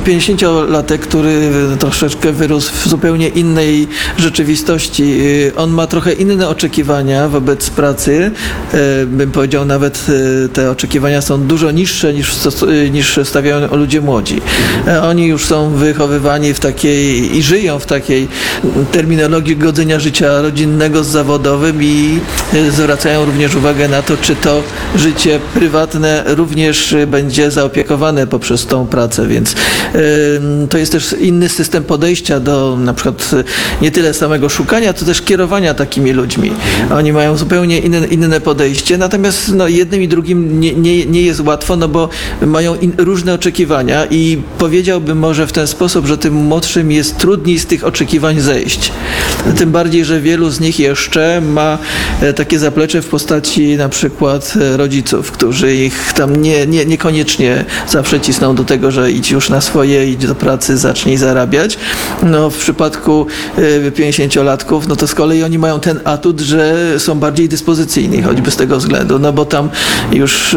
50-latek, który troszeczkę wyrósł w zupełnie innej rzeczywistości. On ma trochę inne oczekiwania wobec pracy. Bym powiedział, nawet te oczekiwania są dużo niższe niż stawiają ludzie młodzi. Oni już są wychowywani w takiej i żyją w takiej terminologii godzenia życia rodzinnego z zawodowym i zwracają również uwagę na to, czy to życie prywatne również będzie zaopiekowane poprzez tą pracę, więc to jest też inny system podejścia do na przykład nie tyle samego szukania, to też kierowania takimi ludźmi. Oni mają zupełnie inne podejście, natomiast jednym i drugim nie jest łatwo, bo mają różne oczekiwania i powiedziałbym może w ten sposób, że tym młodszym jest trudniej z tych oczekiwań zejść. Tym bardziej, że wielu z nich jeszcze ma takie zaplecze w postaci na przykład rodziców, którzy ich tam niekoniecznie zawsze cisną do tego, że idź już na swoje, idź do pracy, zacznij zarabiać. W przypadku 50-latków, to z kolei oni mają ten atut, że są bardziej dyspozycyjni, choćby z tego względu, bo tam już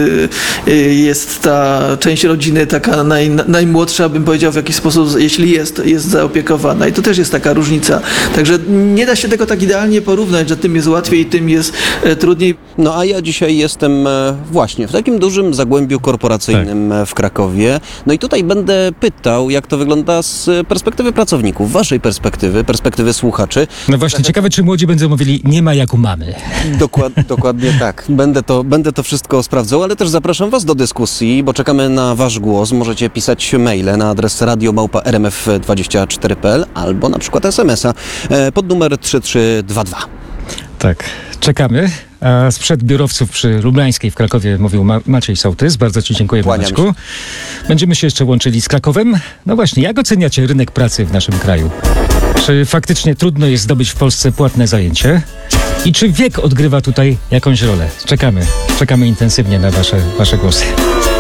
jest ta część rodziny taka najmłodsza, bym powiedział w jakiś sposób, jeśli jest zaopiekowana i to też jest taka różnica. Także nie da się tego tak idealnie porównać, że tym jest łatwiej, tym jest trudniej. A ja dzisiaj jestem właśnie w takim dużym zagłębiu korporacyjnym w Krakowie. I tutaj będę pytał, jak to wygląda z perspektywy pracowników, waszej perspektywy słuchaczy. Właśnie, ciekawe, czy młodzi będą mówili, nie ma jak u mamy. Dokładnie tak. Będę to wszystko sprawdzał, ale też zapraszam was do dyskusji, bo czekamy na wasz głos. Możecie pisać maile na adres radio@rmf24.pl albo na przykład SMS-a pod numer 3322. Tak, czekamy. A sprzed biurowców przy Lublańskiej w Krakowie mówił Maciej Sołtys. Bardzo ci dziękuję, Maćku. Będziemy się jeszcze łączyli z Krakowem. Właśnie, jak oceniacie rynek pracy w naszym kraju? Czy faktycznie trudno jest zdobyć w Polsce płatne zajęcie? I czy wiek odgrywa tutaj jakąś rolę? Czekamy intensywnie na wasze głosy.